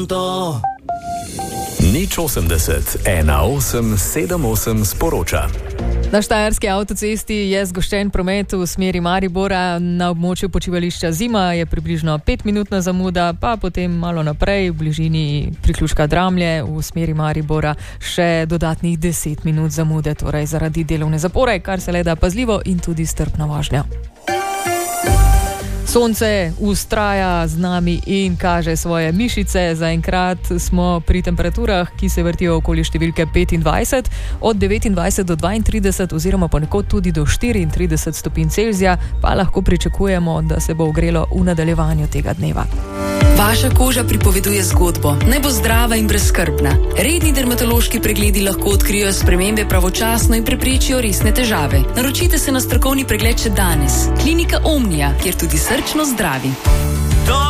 Nič 80 18 78 sporoča. Na štajerski avtocesti je zgoščen promet v smeri Maribora. Na območju počivališča Zima je približno 5-minutna zamuda, pa potem malo naprej v bližini priključka Dramlje v smeri Maribora še dodatnih 10 minut zamude, torej zaradi delovne zapore, kar se le da pazljivo in tudi strpna vožnja. Sonce vztraja z nami in kaže svoje mišice. Zaenkrat smo pri temperaturah, ki se vrtijo okoli številke 25, od 29 do 32 oziroma ponekod tudi do 34 stopinj Celzija, pa lahko pričakujemo, da se bo ogrelo v nadaljevanju tega dneva. Vaša koža pripoveduje zgodbo. Naj bo zdrava in brezskrbna. Redni dermatološki pregledi lahko odkrijo spremembe pravočasno in preprečijo resne težave. Naročite se na strokovni pregled še danes. Klinika Omnia, kjer tudi srčno zdravi.